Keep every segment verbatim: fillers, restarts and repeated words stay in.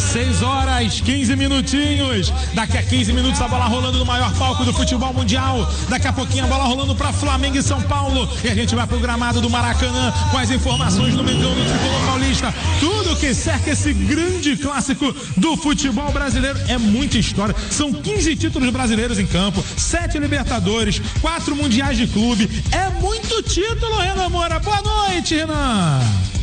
seis horas, quinze minutinhos. Daqui a quinze minutos a bola rolando no maior palco do futebol mundial. Daqui a pouquinho a bola rolando para Flamengo e São Paulo. E a gente vai pro gramado do Maracanã com as informações do Mengão, do Tricolor Paulista. Tudo que cerca esse grande clássico do futebol brasileiro. É muita história. São quinze títulos brasileiros em campo, sete Libertadores, quatro Mundiais de clube. É muito título, Renan Moura. Boa noite, Renan.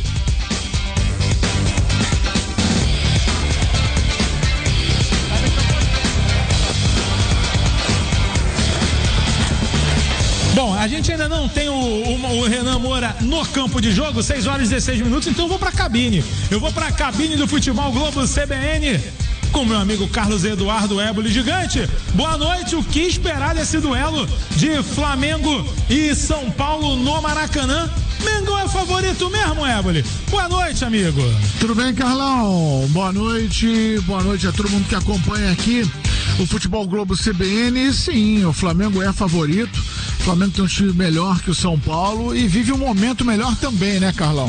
Bom, a gente ainda não tem o, o, o Renan Moura no campo de jogo, seis horas e dezesseis minutos, então eu vou pra cabine. Eu vou pra cabine do Futebol Globo C B N com meu amigo Carlos Eduardo Éboli Gigante. Boa noite, o que esperar desse duelo de Flamengo e São Paulo no Maracanã? Mengão é favorito mesmo, Éboli? Boa noite, amigo. Tudo bem, Carlão? Boa noite, boa noite a todo mundo que acompanha aqui o Futebol Globo C B N. Sim, o Flamengo é favorito. O Flamengo tem um time melhor que o São Paulo e vive um momento melhor também, né, Carlão?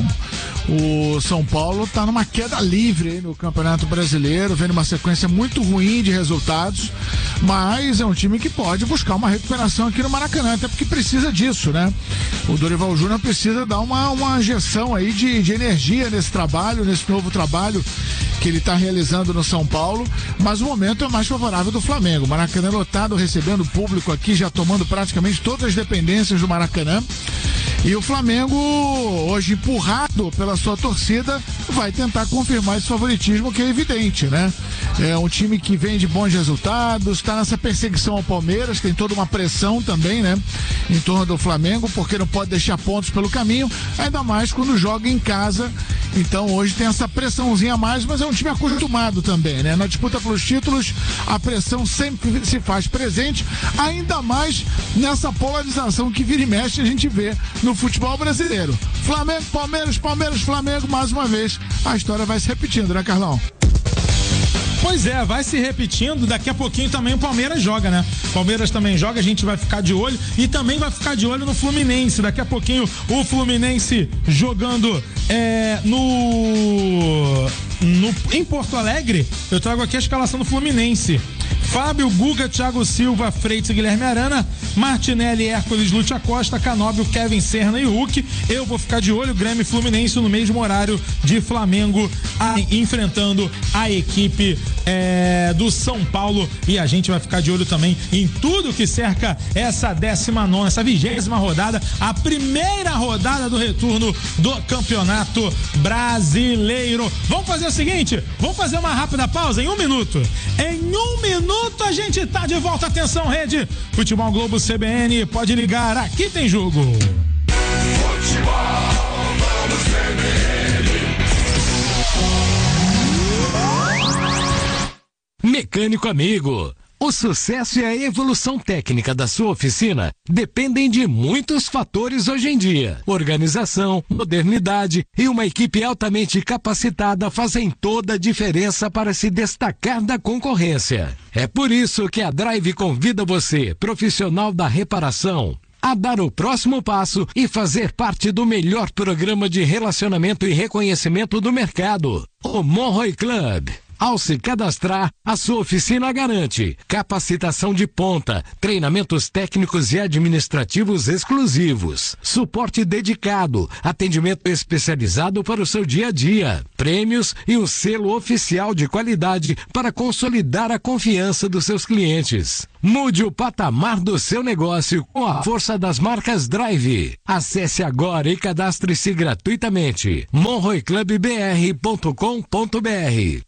O São Paulo está numa queda livre aí no Campeonato Brasileiro, vendo uma sequência muito ruim de resultados, mas é um time que pode buscar uma recuperação aqui no Maracanã, até porque precisa disso, né? O Dorival Júnior precisa dar uma, uma injeção aí de, de energia nesse trabalho, nesse novo trabalho que ele está realizando no São Paulo, mas o momento é mais favorável do Flamengo. Maracanã lotado, recebendo público aqui, já tomando praticamente todas as dependências do Maracanã. E o Flamengo, hoje empurrado pela sua torcida, vai tentar confirmar esse favoritismo que é evidente, né? É um time que vem de bons resultados, está nessa perseguição ao Palmeiras, tem toda uma pressão também, né? Em torno do Flamengo, porque não pode deixar pontos pelo caminho, ainda mais quando joga em casa. Então hoje tem essa pressãozinha a mais, mas é um time acostumado também, né? Na disputa pelos títulos, a pressão sempre se faz presente, ainda mais nessa polarização que vira e mexe a gente vê no futebol brasileiro. Flamengo, Palmeiras, Palmeiras, Flamengo, mais uma vez, a história vai se repetindo, né, Carlão? Pois é, vai se repetindo, daqui a pouquinho também o Palmeiras joga, né? Palmeiras também joga, a gente vai ficar de olho e também vai ficar de olho no Fluminense. Daqui a pouquinho o Fluminense jogando é, no, no em Porto Alegre. Eu trago aqui a escalação do Fluminense. Fábio, Guga, Thiago Silva, Freitas e Guilherme Arana, Martinelli, Hércules, Lúcio Acosta, Canóbio, Kevin Serna e Hulk. Eu vou ficar de olho, Grêmio e Fluminense no mesmo horário de Flamengo a, enfrentando a equipe é, do São Paulo, e a gente vai ficar de olho também em tudo que cerca essa décima nona, essa vigésima rodada, a primeira rodada do retorno do Campeonato Brasileiro. Vamos fazer o seguinte, vamos fazer uma rápida pausa em um minuto. Em um minuto a gente tá de volta. Atenção, rede Futebol Globo C B N, pode ligar, aqui tem jogo. Futebol Globo C B N. Mecânico amigo, o sucesso e a evolução técnica da sua oficina dependem de muitos fatores hoje em dia. Organização, modernidade e uma equipe altamente capacitada fazem toda a diferença para se destacar da concorrência. É por isso que a Drive convida você, profissional da reparação, a dar o próximo passo e fazer parte do melhor programa de relacionamento e reconhecimento do mercado, o Monroe Club. Ao se cadastrar, a sua oficina garante capacitação de ponta, treinamentos técnicos e administrativos exclusivos, suporte dedicado, atendimento especializado para o seu dia a dia, prêmios e um selo oficial de qualidade para consolidar a confiança dos seus clientes. Mude o patamar do seu negócio com a força das marcas Drive. Acesse agora e cadastre-se gratuitamente. monroe club b r ponto com ponto b r.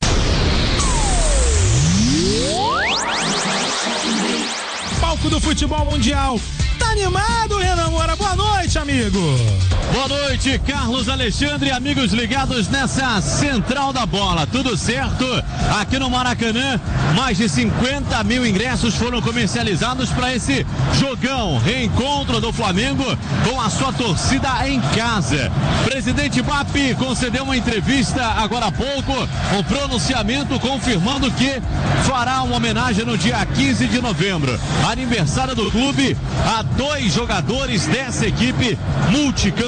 Palco do futebol mundial. Tá animado, Renan Moura? Boa noite, amigo. Boa noite, Carlos Alexandre, amigos ligados nessa central da bola. Tudo certo? Aqui no Maracanã, mais de cinquenta mil ingressos foram comercializados para esse jogão. Reencontro do Flamengo com a sua torcida em casa. Presidente B A P concedeu uma entrevista agora há pouco, um pronunciamento confirmando que fará uma homenagem no dia quinze de novembro, aniversário do clube, a dois jogadores dessa equipe multicampeã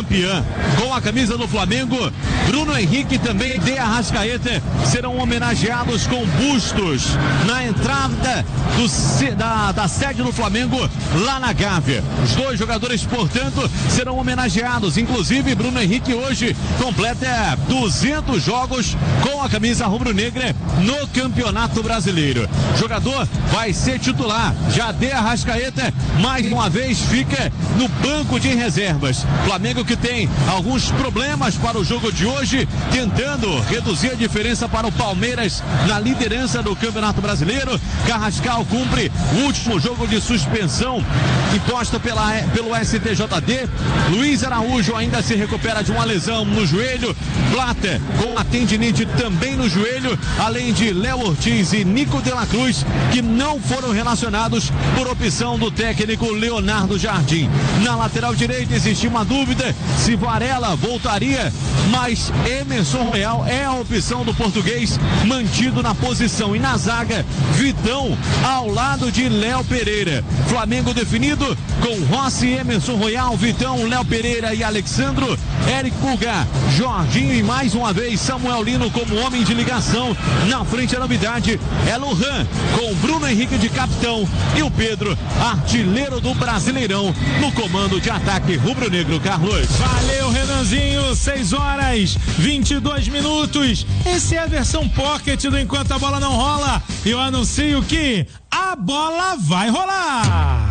campeã. Com a camisa do Flamengo, Bruno Henrique e também De Arrascaeta serão homenageados com bustos na entrada do, da, da sede do Flamengo lá na Gávea. Os dois jogadores, portanto, serão homenageados. Inclusive, Bruno Henrique hoje completa duzentos jogos com a camisa rubro-negra no Campeonato Brasileiro. O jogador vai ser titular. Já De Arrascaeta, mais uma vez, fica no banco de reservas. Flamengo que tem alguns problemas para o jogo de hoje, tentando reduzir a diferença para o Palmeiras na liderança do Campeonato Brasileiro. Carrascal cumpre o último jogo de suspensão imposta pela, pelo S T J D. Luiz Araújo ainda se recupera de uma lesão no joelho. Plata com a tendinite também no joelho, além de Léo Ortiz e Nico de la Cruz, que não foram relacionados por opção do técnico Leonardo Jardim. Na lateral direita existia uma dúvida se Varela voltaria, mas Emerson Royal é a opção do português, mantido na posição. E na zaga, Vitão ao lado de Léo Pereira. Flamengo definido com Rossi, Emerson Royal, Vitão, Léo Pereira e Alexandro, Eric Pulgar, Jorginho e mais uma vez Samuel Lino como homem de ligação. Na frente a novidade é Lohan com Bruno Henrique de capitão e o Pedro, artilheiro do Brasileirão, no comando de ataque rubro-negro. Carlos. Valeu, Renanzinho. seis horas vinte e dois minutos. Essa é a versão pocket do Enquanto a Bola Não Rola. Eu anuncio que a bola vai rolar.